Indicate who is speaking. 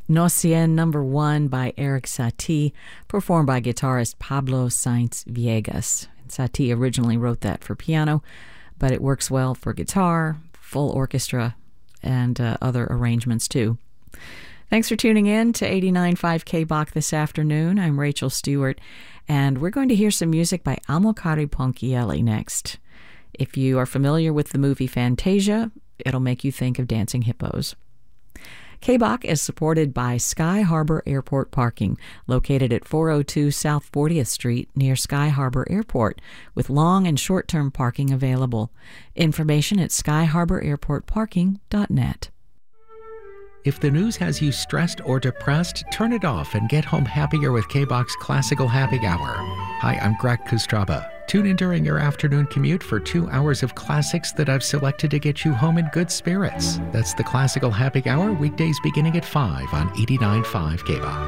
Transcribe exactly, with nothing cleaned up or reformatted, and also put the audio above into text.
Speaker 1: No Cien Number One by Eric Satie, performed by guitarist Pablo Sainz Viegas. Satie originally wrote that for piano, but it works well for guitar, full orchestra, and uh, other arrangements too. Thanks for tuning in to eighty-nine point five K B O C this afternoon. I'm Rachel Stewart, and we're going to hear some music by Amilcare Ponchielli next. If you are familiar with the movie Fantasia, it'll make you think of dancing hippos. K B O C is supported by Sky Harbor Airport Parking, located at four oh two South fortieth Street near Sky Harbor Airport, with long and short-term parking available. Information at sky harbor airport parking dot net.
Speaker 2: If the news has you stressed or depressed, turn it off and get home happier with K B O C's Classical Happy Hour. Hi, I'm Greg Kostraba. Tune in during your afternoon commute for two hours of classics that I've selected to get you home in good spirits. That's the Classical Happy Hour, weekdays beginning at five on eighty-nine point five K B O C.